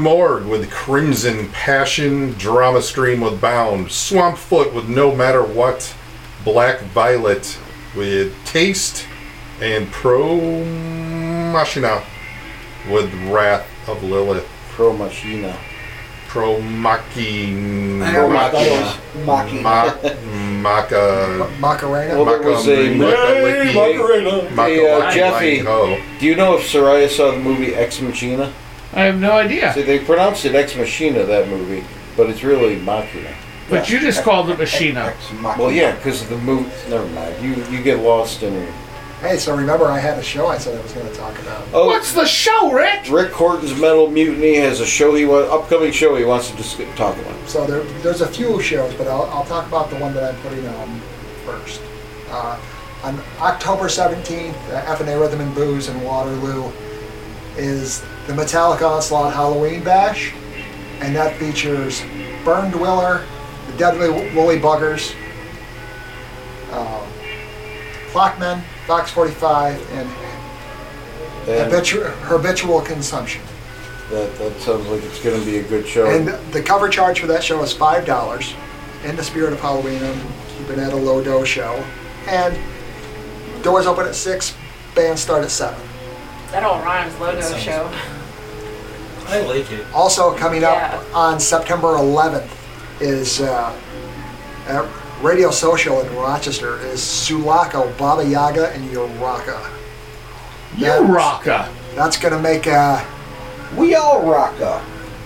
Morgue with Crimson Passion, Drama Stream with Bound, Swamp Foot with No Matter What, Black Violet with Taste, and Pro Machina with Wrath of Lilith. Pro Machina. Pro Maki. I always thought it was Maki. Maka. Macarena. Well, there was a Macarena. Jeffy, do you know if Soraya saw the movie Ex Machina? I have no idea. See, they pronounced it Ex Machina, that movie, but it's really Machina. But you just called it Machina. Well, yeah, because of the movie. Never mind. You get lost in. Hey, so remember I had a show I said I was going to talk about. Oh, What's the show, Rick? Rick Horton's Metal Mutiny has a show upcoming show he wants to just talk about. So there's a few shows, but I'll talk about the one that I'm putting on first. On October 17th, F&A Rhythm and Booze in Waterloo is the Metallica Onslaught Halloween Bash, and that features Bernd Willer, the Deadly Woolly Buggers, Clockmen, Fox 45, and Habitual Consumption. That sounds like it's going to be a good show. And the cover charge for that show is $5. In the spirit of Halloween, I'm keeping it a low dose show. And doors open at 6, bands start at 7. That all rhymes, logo show. I like it. Also coming up on September 11th is at Radio Social in Rochester is Sulaco, Baba Yaga, and Uraka. Uraka. That's going to make We all rock up.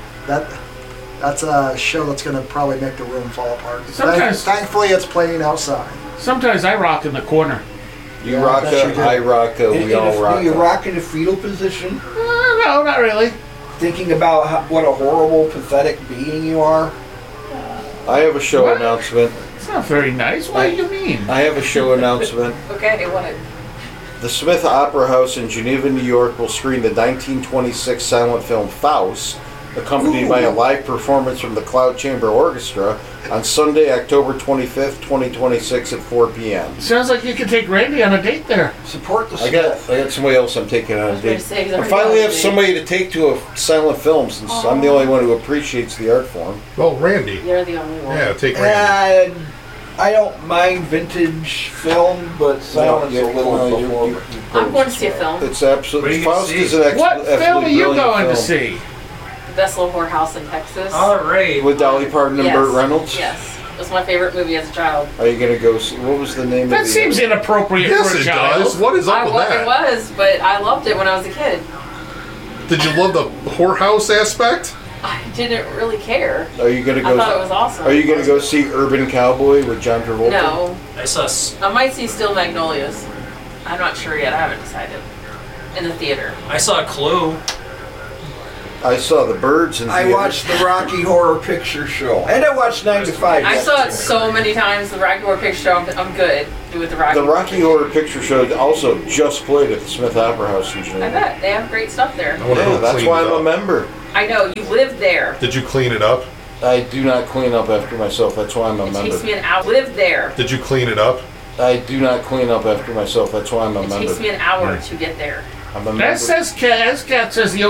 That's a show that's going to probably make the room fall apart. Sometimes- Thankfully, it's playing outside. Sometimes I rock in the corner. You rock bet you up, do. I rock up, we all rock Do you up. rock in a fetal position? No, not really. Thinking about what a horrible, pathetic being you are? I have a show What? announcement. It's not very nice. What do you mean? I have a show announcement. Okay, what? The Smith Opera House in Geneva, New York will screen the 1926 silent film Faust, accompanied by a live performance from the Cloud Chamber Orchestra on Sunday, October 25th, 2026 at 4 p.m. Sounds like you could take Randy on a date there. Support the I got somebody else I'm taking on a was gonna date. say, he's I already finally on a have date. somebody to take to a silent film since I'm the only one who appreciates the art form. Well, Randy. You're the only one. Yeah, take Randy. I don't mind vintage film, but silence a little before. I'm going to see a film. It's absolutely What are you Faust gonna is an What absolutely film are you brilliant going to film. see? The Best Little Whorehouse in Texas. All right. With Dolly Parton and Yes. Burt Reynolds? Yes. It was my favorite movie as a child. Are you going to go see, what was the name That of the... seems inappropriate Yes, for a it child. does. What is up with It that? was, but I loved it when I was a kid. Did you love the whorehouse aspect? I didn't really care. Are you going to go... I thought it was awesome. Are you going to go see Urban Cowboy with John Travolta? No. I saw. I might see Still Magnolias. I'm not sure yet. I haven't decided. In the theater. I saw Clue. I saw The Birds in I theater. watched the Rocky Horror Picture Show, and I watched 9 to 5. I saw it so many times. The Rocky Horror Picture Show. I'm good with the Rocky. The Rocky Horror Picture Show also just played at the Smith Opera House in I Geneva. bet they have great stuff there. I wonder Yeah, who that's cleaned why it I'm a up. member. I know you live there. Did you clean it up? I do not clean up after myself. That's why I'm a It member. takes me an hour. Live there. Did you clean it up? I do not clean up after myself. That's why I'm a It member. takes me an hour to get there. I'm a member. That says Cat says the